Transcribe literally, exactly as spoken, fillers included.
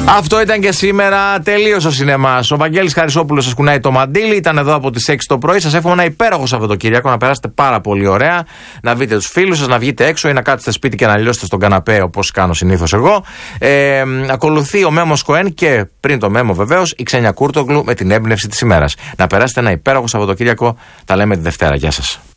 Αυτό ήταν και σήμερα. Τελείωσε ο σινεμάς. Ο Βαγγέλης Χαρισόπουλος σας κουνάει το μαντίλι. Ήταν εδώ από τις έξι το πρωί. Σας εύχομαι ένα υπέροχο Σαββατοκύριακο. Να περάσετε πάρα πολύ ωραία. Να δείτε τους φίλους σας, να βγείτε έξω ή να κάτσετε σπίτι και να λιώσετε στον καναπέ όπως κάνω συνήθως εγώ. Ε, ακολουθεί ο Μέμος Κοέν και πριν το Μέμο βεβαίως η Ξένια Κούρτογλου με την έμπνευση της ημέρας. Να περάσετε ένα υπέροχο Σαββατοκύριακο. Τα λέμε τη Δευτέρα. Γεια σας.